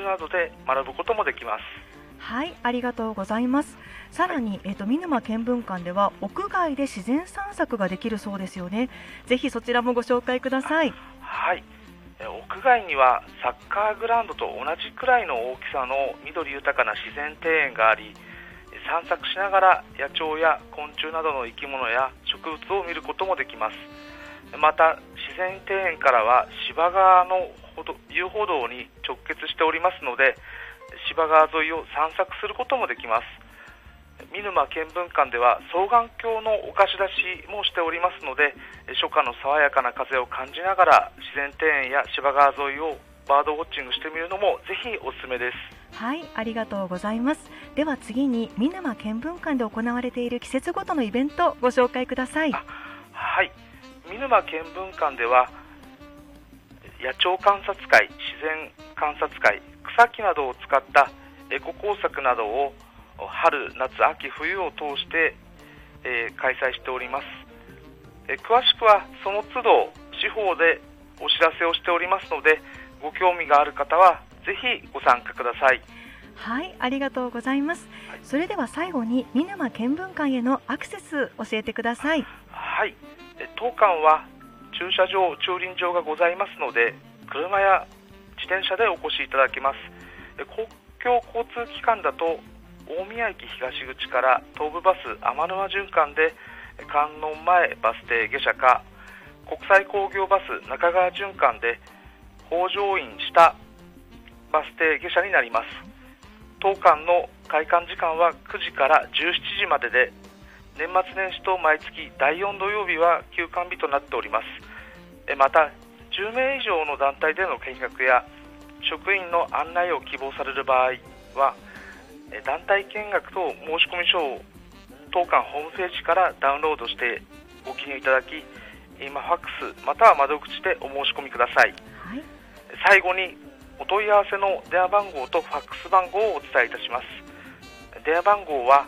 などで学ぶこともできます。 はい、ありがとうございます。さらに、見沼見聞館では屋外で自然散策ができるそうですよね。ぜひそちらもご紹介ください。 はい、屋外にはサッカーグラウンドと同じくらいの大きさの緑豊かな自然庭園があり、散策しながら野鳥や昆虫などの生き物や植物を見ることもできます。また自然庭園からは芝川の遊歩道に直結しておりますので、芝川沿いを散策することもできます。見沼見聞館では双眼鏡のお貸し出しもしておりますので、初夏の爽やかな風を感じながら自然庭園や芝川沿いをバードウォッチングしてみるのもぜひおすすめです。 はい、ありがとうございます。では次に見沼見聞館で行われている季節ごとのイベントをご紹介ください。 はい、見沼見聞館では野鳥観察会、自然観察会、草木などを使ったエコ工作などを春、夏、秋、冬を通して、開催しております。詳しくはその都度地方でお知らせをしておりますので、ご興味がある方はぜひご参加ください。 はい、ありがとうございます。それでは最後に見沼見聞館へのアクセス教えてください。 はい、当館は駐車場、駐輪場がございますので、車や自転車でお越しいただけます。公共交通機関だと大宮駅東口から東武バス天沼循環で観音前バス停下車か、国際工業バス中川循環で北条院下バス停下車になります。当館の開館時間は9時から17時までで、年末年始と毎月第4土曜日は休館日となっております。また10名以上の団体での見学や職員の案内を希望される場合は、団体見学と申込書を当館ホームページからダウンロードしてご記入いただき、今ファックスまたは窓口でお申し込みください。 はい、 最後にお問い合わせの電話番号とファックス番号をお伝えいたします。電話番号は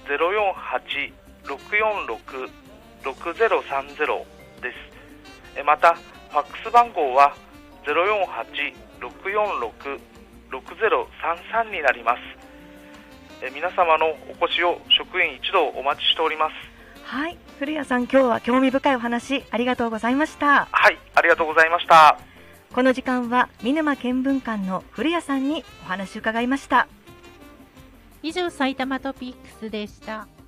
048-646-6030 です。またファックス番号は 048-646-6033 になります。皆様のお越しを職員一同お待ちしております。 はい、古谷さん、今日は興味深いお話ありがとうございました。 はい、ありがとうございました。 この時間は見沼見聞館の古谷さんにお話を伺いました。 以上、埼玉トピックスでした。